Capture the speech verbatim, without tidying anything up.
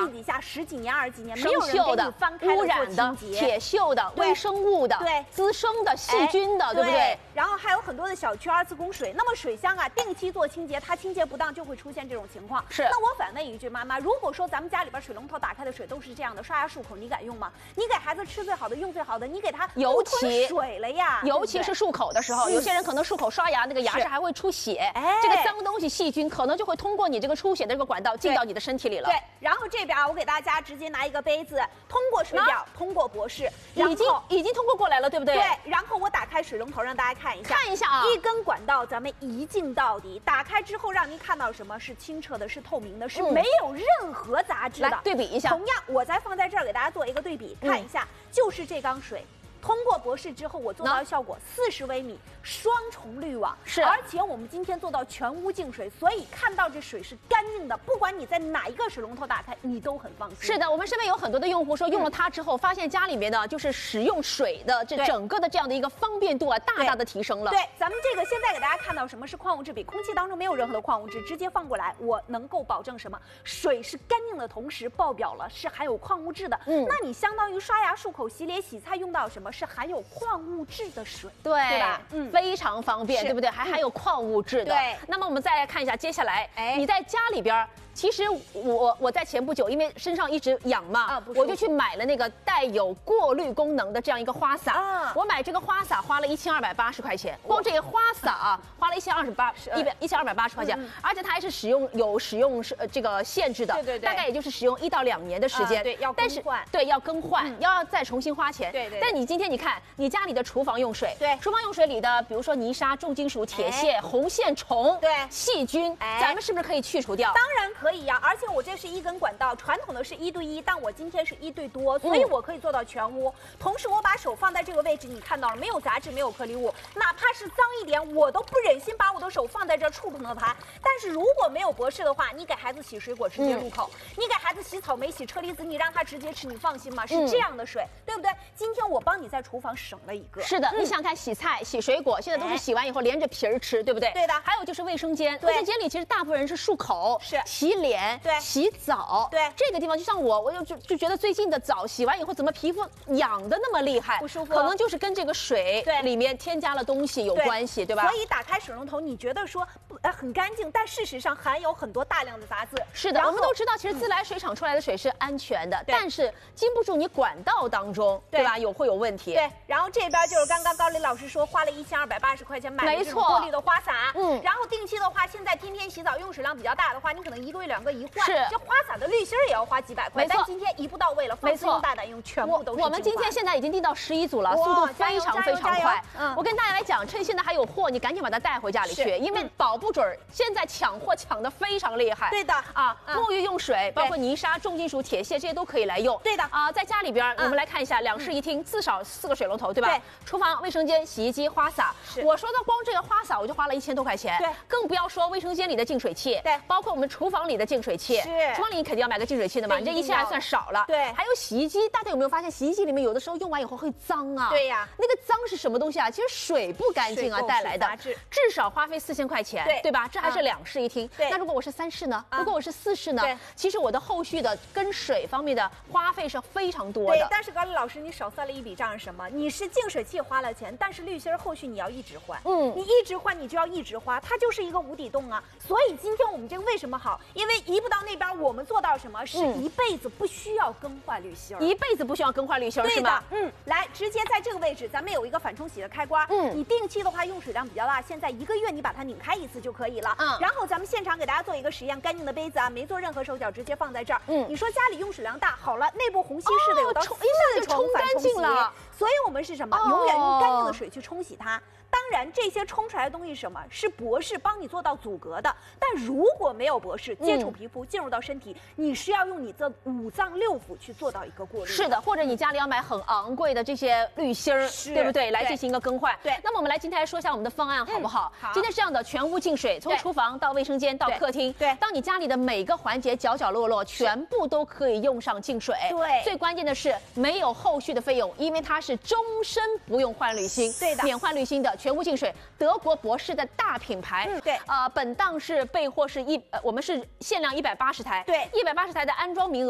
地底下十几年、二十几年，没生有人给锈的你翻、开污染的、铁锈的、微生物的、 对滋生的、细菌的，对不对？ 然后还有很多的小区二次供水，那么水箱啊，定期做清洁，它清洁不当就会出现这种情况。 是。 那我反问一句，妈妈，如果说咱们家里边水龙头打开的水都是这样的，刷牙漱口，你敢用吗？你给孩子吃最好的、用最好的，你给他尤其水了呀， 尤其是漱口的时候，有些人可能漱口刷牙那个牙齿还会出血，哎，这个脏东西、细菌可能就会通过你这个出血的这个管道进到你的身体里了。 对，然后这边啊，我给大家直接拿一个杯子，通过水表，通过博士， 已经已经通过过来了，对不对？ 对，然后我打开水龙头让大家看一下， 看一下啊， 一根管道咱们一镜到底，打开之后让您看到什么是清澈的，是透明的，是没有任何杂质的。 来对比一下， 同样我再放在这儿给大家做一个对比，看一下，就是这缸水。通过博士之后，我做到的效果四十微米双重滤网， 是， 而且我们今天做到全屋净水，所以看到这水是干净的，不管你在哪一个水龙头打开，你都很放心。 是的，我们身边有很多的用户说用了它之后，发现家里面呢就是使用水的这整个的这样的一个方便度啊，大大的提升了。 对，咱们这个现在给大家看到什么是矿物质，比空气当中没有任何的矿物质，直接放过来，我能够保证什么？水是干净的同时，爆表了是含有矿物质的。嗯，那你相当于刷牙、漱口、洗脸、洗菜用到什么是含有矿物质的水， 对， 对吧？ 嗯，非常方便，对不对？还含有矿物质的。 对。 那么我们再来看一下，接下来，哎，你在家里边。其实我我在前不久，因为身上一直痒嘛，啊、我就去买了那个带有过滤功能的这样一个花洒。啊、我买这个花洒花了一千二百八十块钱，光这个花洒啊，花了一千二十八一百一千二百八十块钱，嗯、而且它还是使用有使用是、呃、这个限制的， 对对对， 大概也就是使用一到两年的时间。 啊、对，要更换， 对，要更换，嗯、要再重新花钱。 对 对, 对。 但你今天你看，你家里的厨房用水， 对， 厨房用水里的，比如说泥沙、重金属、铁屑、哎、红线虫， 对， 细菌，哎、咱们是不是可以去除掉？ 当然可以呀、啊，而且我。这是一根管道，传统的是一对一，但我今天是一对多，所以我可以做到全屋。嗯、同时，我把手放在这个位置，你看到了，没有杂质，没有颗粒物，哪怕是脏一点，我都不忍心把我的手放在这触碰到它。但是如果没有博士的话，你给孩子洗水果直接入口，嗯、你给孩子洗草莓、洗车厘子，你让他直接吃，你放心吗？是这样的水，嗯、对不对？今天我帮你在厨房省了一个。 是的，嗯、你想看洗菜、洗水果，现在都是洗完以后连着皮儿吃，对不对？ 对的。 还有就是卫生间，卫生间里其实大部分人是漱口、 是洗脸、 对。 洗澡， 对这个地方，就像我，我就就就觉得最近的澡洗完以后，怎么皮肤痒的那么厉害， 不舒服？ 可能就是跟这个水对里面添加了东西有关系， 对, 对吧？ 所以打开水龙头，你觉得说不呃很干净，但事实上含有很多大量的杂质。 是的，我们都知道，其实自来水厂出来的水是安全的，嗯、但是经不住你管道当中， 对, 对吧？有会有问题。 对，然后这边就是刚刚高丽老师说，花了一千二百八十块钱买的这种过滤的花洒，嗯，然后定期的话，现在天天洗澡用水量比较大的话，你可能一个月两个一换， 是这花洒的滤芯也要花几百块，但今天一步到位了，放心用大胆用，全部都是。 我们今天现在已经订到十一组了，速度非常非常快。嗯，我跟大家来讲，趁现在还有货，你赶紧把它带回家里去，因为保不准现在抢货抢得非常厉害。 对的啊，沐浴用水，包括泥沙、重金属、铁屑这些都可以来用。 对的啊，在家里边我们来看一下，两室一厅，至少四个水龙头，对吧？ 对。 厨房、卫生间、洗衣机、花洒。我说到光这个花洒，我就花了一千多块钱。 对。 更不要说卫生间里的净水器， 对， 包括我们厨房里的净水器。 是。 厨房里你肯定要买个净水器的嘛，你这一千还算少了。 对。 还有洗衣机，大家有没有发现洗衣机里面有的时候用完以后会脏啊？ 对呀。 那个脏是什么东西啊？其实水不干净啊带来的，至少花费四千块钱，对对吧？这还是两室一厅。 对。 那如果我是三室呢？如果我是四室呢？对。其实我的后续的跟水方面的花费是非常多的。 对。但是高丽老师，你少算了一笔账是什么？你是净水器花了钱，但是滤芯后续你要一直换。嗯。你一直换，你就要一直花，它就是一个无底洞啊。所以今天我们这个为什么好？因为移步到那边，我们做到什么？是一辈子不需要更换滤芯， 一辈子不需要更换滤芯，是吗？ 嗯。来，直接在这个位置，咱们有一个反冲洗的开关。嗯。你定期的话用水量比较大，现在一个月你把它拧开一次就可以了。嗯。然后咱们现场给大家做一个实验，干净的杯子啊，没做任何手脚，直接放在这儿。嗯。你说家里用水量大，好了，内部虹吸式的有到四重反冲洗了，所以我们是什么？永远用干净的水去冲洗它。当然，这些冲出来的东西什么是博士帮你做到阻隔的，但如果没有博士接触皮肤、嗯、进入到身体，你是要用你的五脏六腑去做到一个过滤。 是的，或者你家里要买很昂贵的这些滤芯儿，对不对？来进行一个更换。 对。 那么我们来今天来说一下我们的方案好不好？ 嗯、好。 今天是这样的，全屋净水，从厨房到卫生间到客厅， 对， 当你家里的每个环节角角落落全部都可以用上净水。 对。 最关键的是没有后续的费用，因为它是终身不用换滤芯， 对的， 免换滤芯的全屋净水。德国博士的大品牌， 嗯，对， 呃，本档是备货是一，呃，我们是限量一百八十台， 对， 一百八十台的安装名额。